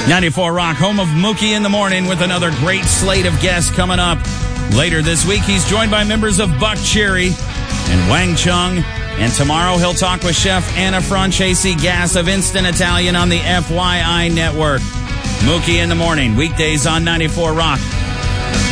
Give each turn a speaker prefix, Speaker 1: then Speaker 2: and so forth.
Speaker 1: 94 Rock, home of Mookie in the Morning, with another great slate of guests coming up. Later this week, he's joined by members of Buck Cherry and Wang Chung. And tomorrow, he'll talk with Chef Anna Francesi Gass of Instant Italian on the FYI Network. Mookie in the Morning, weekdays on 94 Rock.